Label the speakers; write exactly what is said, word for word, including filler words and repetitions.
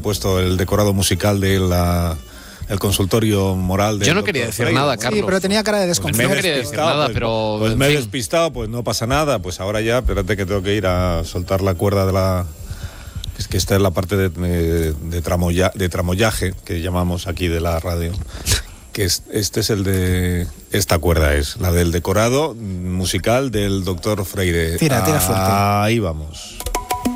Speaker 1: puesto el decorado musical de la... el consultorio moral de...
Speaker 2: Yo no quería decir
Speaker 1: Freire,
Speaker 2: nada,
Speaker 1: ¿no?
Speaker 2: Carlos.
Speaker 3: Sí, pero tenía cara de
Speaker 1: Pues
Speaker 3: desconfianza.
Speaker 1: me he
Speaker 2: No quería decir
Speaker 1: despistado,
Speaker 2: nada,
Speaker 1: pues,
Speaker 2: pero,
Speaker 1: Pues
Speaker 2: en
Speaker 1: me he
Speaker 2: fin.
Speaker 1: despistado, pues no pasa nada. Pues ahora ya, espérate que tengo que ir a soltar la cuerda de la... Es que esta es la parte de, de, de, tramoya, de tramoyaje que llamamos aquí de la radio. Que es, este es el de... Esta cuerda es la del decorado musical del doctor Freire.
Speaker 3: Tira, tira fuerte.
Speaker 1: Ahí vamos.